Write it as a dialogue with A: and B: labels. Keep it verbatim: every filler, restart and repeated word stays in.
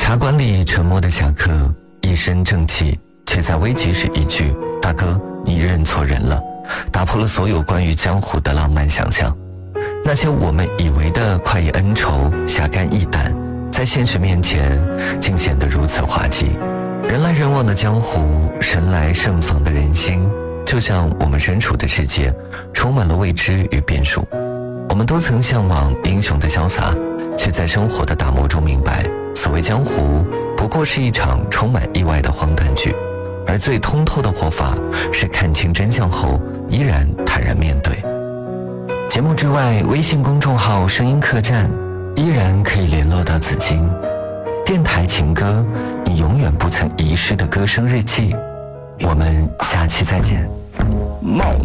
A: 茶馆里沉默的侠客，一身正气，却在危急时一句“大哥，你认错人了”，打破了所有关于江湖的浪漫想象。那些我们以为的快意恩仇、侠肝义胆，在现实面前竟显得如此滑稽。人来人往的江湖，神来盛放的人心，就像我们身处的世界充满了未知与变数。我们都曾向往英雄的潇洒，却在生活的打磨中明白，所谓江湖不过是一场充满意外的荒诞剧，而最通透的活法是看清真相后依然坦然面对。节目之外，微信公众号声音客栈依然可以联络到紫金。电台情歌，你永远不曾遗失的歌声日记。我们下期再见。
B: 帽